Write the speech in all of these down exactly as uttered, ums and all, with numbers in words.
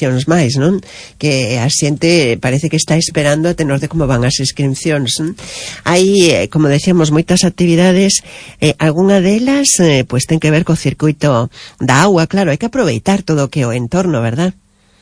edicións máis, non? Que a xente parece que está esperando a tenor de como van as inscripcións, non? Hai, como decíamos, moitas actividades, eh, algunha delas eh, pues ten que ver co circuito da agua, claro, hai que aproveitar todo o que é o entorno, verdad?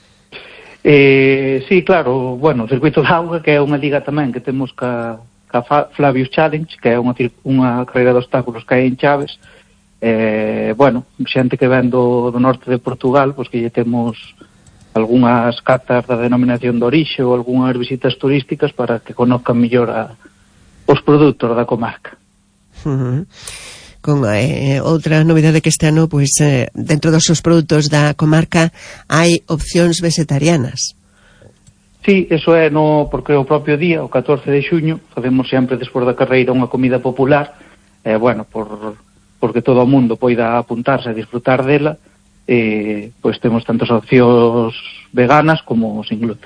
Eh, sí, claro, bueno, o circuito da auga, que é unha liga tamén que temos ca, ca Flavius Challenge, que é unha, unha carreira de obstáculos que hai en Chaves. Eh, bueno, xente que ven do, do norte de Portugal, pois que lle temos algunhas cartas da denominación de orixe ou algunhas visitas turísticas para que conozcan mellor a, os produtos da comarca. Uh-huh. Con eh, outra novidade que este ano, pois, eh, dentro dos seus produtos da comarca hai opcións vegetarianas. Sí, eso é no, porque o propio día, o catorce de xuño, facemos sempre despois da carreira unha comida popular, eh, bueno, por, porque todo o mundo poida apuntarse a disfrutar dela, eh, pois temos tantas opcións veganas como sin gluten.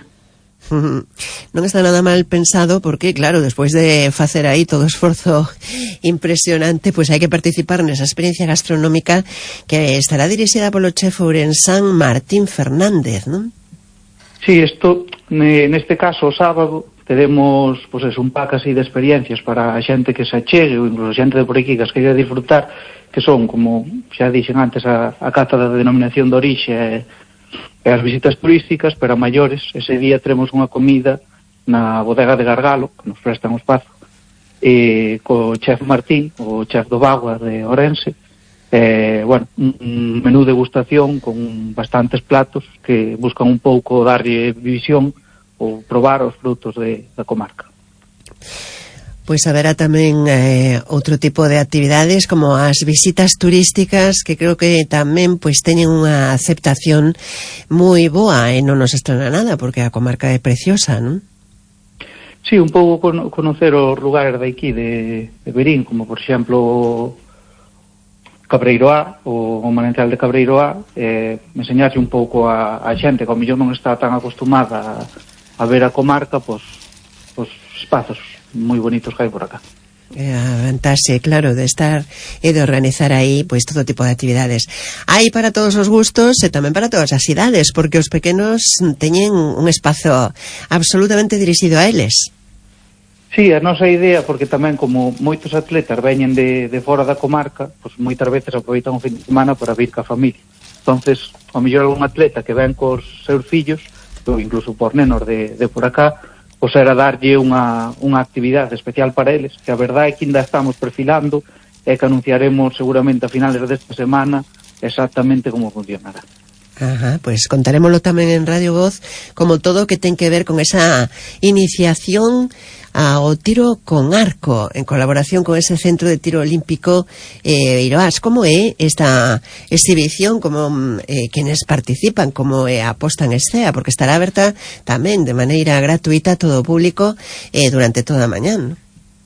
Non está nada mal pensado porque, claro, despois de facer aí todo o esforzo impresionante, pois hai que participar nesa experiencia gastronómica que estará dirixida polo chef ourensán Martín Fernández, non? Sí, isto, neste caso, o sábado, teremos pois, un pack así de experiencias para a xente que se achegue ou incluso a xente de por aquí que as queira disfrutar, que son, como xa dixen antes, a, a cata da denominación de orixe e e as visitas turísticas, pero a maiores, ese día teremos unha comida na bodega de Gargalo, que nos prestan o espazo, e co chef Martín, o chef do Bagua de Ourense, e, bueno, un menú de degustación con bastantes platos que buscan un pouco darlle visión ou probar os produtos de, da comarca. Pois haberá tamén eh, outro tipo de actividades como as visitas turísticas que creo que tamén pois teñen unha aceptación moi boa e non nos estrana nada porque a comarca é preciosa, non? Sí, un pouco con, conocer os lugares de aquí de, de Verín, como por exemplo Cabreiroá, o, o manantial de Cabreiroá, eh, enseñarse un pouco a, a xente que ao mellor non está tan acostumada a, a ver a comarca, pois, pois espazos moi bonitos que hai por acá. A vantaxe, claro, de estar e de organizar aí pois todo tipo de actividades. Hai para todos os gustos e tamén para todas as idades, porque os pequenos teñen un espazo absolutamente dirixido a eles. Sí, a nosa idea, porque tamén como moitos atletas veñen de, de fora da comarca, pois moitas veces aproveitan o fin de semana para vir ca familia. Entonces, ao mellor algún atleta que ven cos seus fillos, ou incluso por nenos de, de por acá, pois era darlle unha, unha actividade especial para eles, que a verdade é que ainda estamos perfilando e que anunciaremos seguramente a finales desta semana exactamente como funcionará. Ajá, pois contarémoslo tamén en Radio Voz, como todo que ten que ver con esa iniciación ao tiro con arco, en colaboración con ese Centro de Tiro Olímpico eh, Iroás. Como é esta exhibición, como eh, quenes participan, como é a posta en escena, porque estará aberta tamén de maneira gratuita a todo o público eh, durante toda a mañá, non?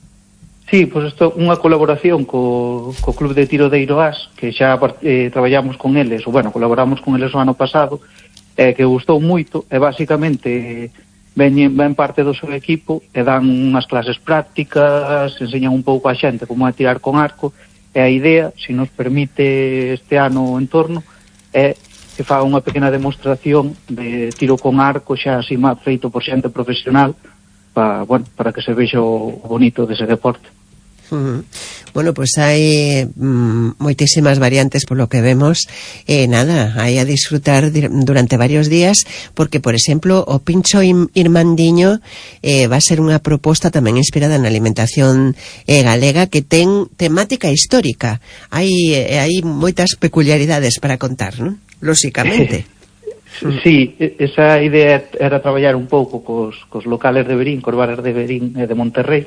Sí, pois isto é unha colaboración co, co Club de Tiro de Iroás, que xa eh, traballamos con eles, ou bueno, colaboramos con eles o ano pasado, eh, que gustou moito, e basicamente ven, ven parte do seu equipo e dan unhas clases prácticas, enseñan un pouco a xente como a tirar con arco, e a idea, se nos permite este ano o entorno, é que fa unha pequena demostración de tiro con arco xa así feito por xente profesional, pa, bueno, para que se vexa o bonito dese deporte. Uh-huh. Bueno, pois pues hai mm, moitísimas variantes polo que vemos e eh, nada, hai a disfrutar durante varios días porque, por exemplo, o pincho irmandiño eh, va a ser unha proposta tamén inspirada na alimentación eh, galega que ten temática histórica. Hai, eh, hai moitas peculiaridades para contar, non? Lóxicamente. Sí, esa idea era traballar un pouco cos, cos locales de Verín, cos bares de Verín e de Monterrey,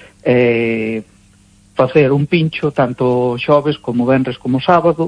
eh, facer un pincho tanto xoves como venres como sábado.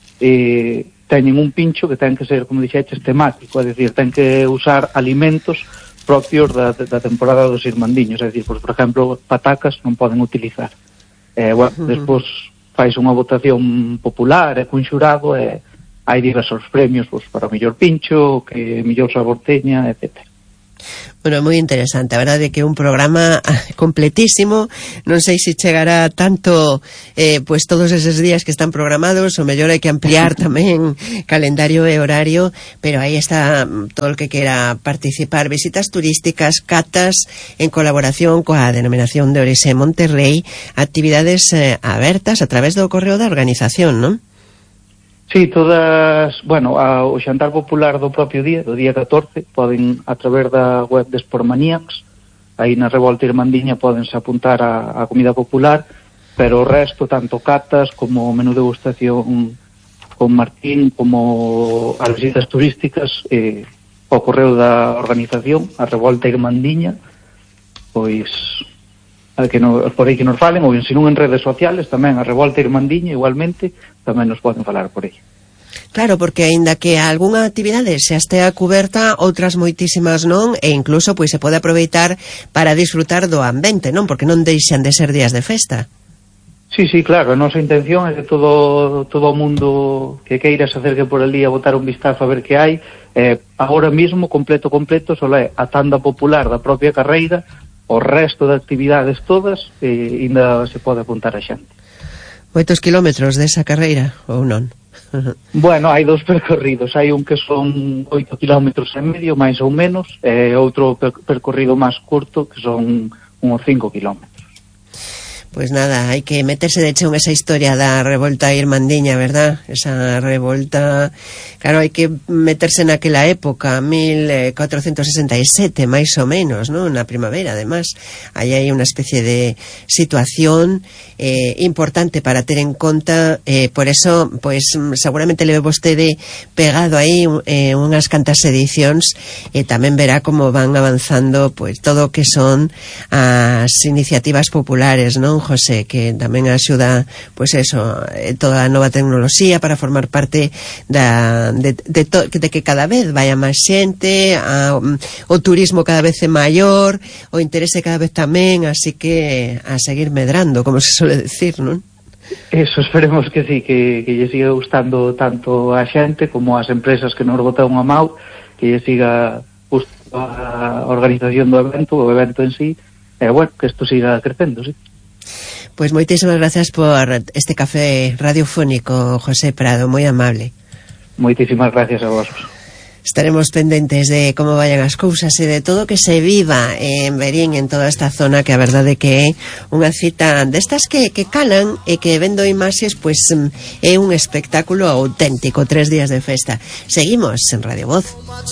Eh, teñen un pincho que ten que ser, como dixeches, temático, é dicir, ten que usar alimentos propios da, da temporada dos irmandiños, é dicir, pues, por exemplo, patacas non poden utilizar. Eh, bueno, uh-huh. Despois fais unha votación popular e cun xurado e hai diversos premios pues, para o mellor pincho, que mellor sabor teña, etcétera. Bueno, moi interesante, a verdade é que é un programa completísimo, non sei se chegará tanto eh, pues todos eses días que están programados, o mellor hai que ampliar tamén calendario e horario, pero aí está todo o que quera participar, visitas turísticas, catas en colaboración coa denominación de Orixe Monterrey, actividades eh, abertas a través do correo da organización, non? Sí, todas, bueno, a, o xantar popular do propio día, do día catorce, poden, a través da web de Sportmaniacs, aí na Revolta Irmandiña podense apuntar a, a comida popular, pero o resto, tanto catas como menú degustación con Martín, como as visitas turísticas, eh, o correo da organización, a Revolta Irmandiña, pois, a que no, por aí que nos falen, ou se non en redes sociales, tamén a Revolta Irmandiña, igualmente, tamén nos poden falar por aí. Claro, porque aínda que algunha actividade xa estea cuberta, outras moitísimas non, e incluso pois se pode aproveitar para disfrutar do ambiente, non? Porque non deixan de ser días de festa. Sí, sí, claro, a nosa intención é que todo todo o mundo que queira se acerque por ali a botar un vistazo a ver que hai. Eh, agora mesmo, completo, completo, só é a tanda popular da propia carreira, o resto de actividades todas, e ainda se pode apuntar a xente. Moitos kilómetros desa carreira, ou non? Bueno, hai dous percorridos, hai un que son oito kilómetros e medio, máis ou menos, e outro per percorrido máis curto, que son uns cinco kilómetros. Pois nada, hai que meterse de cheo en esa historia da revolta irmandiña, verdad? Esa revolta, claro, hai que meterse naquela época, mil cuatrocentos sesenta e sete, máis ou menos, ¿no? Na primavera, además. Aí hai unha especie de situación eh, importante para ter en conta, eh, por eso, pois, seguramente leve vostede pegado aí eh, unhas cantas edicións, e eh, tamén verá como van avanzando, pois, todo o que son as iniciativas populares, non, José, que tamén axuda, pois eso, toda a nova tecnoloxía para formar parte da, de, de, to, de que cada vez vaya máis xente, a, o turismo cada vez é maior, o interese cada vez tamén, así que a seguir medrando, como se suele decir, non? Eso, esperemos que sí, que, que lle siga gustando tanto a xente como as empresas que nos botan a mau, que lle siga gustando a organización do evento, o evento en sí, e bueno, que isto siga crecendo, sí. Pois moitísimas gracias por este café radiofónico, José Prado, moi amable. Moitísimas gracias a vos. Estaremos pendentes de como vayan as cousas e de todo que se viva en Verín, en toda esta zona, que a verdade que é unha cita destas que, que calan e que vendo imaxes, pois é un espectáculo auténtico, tres días de festa. Seguimos en Radio Voz.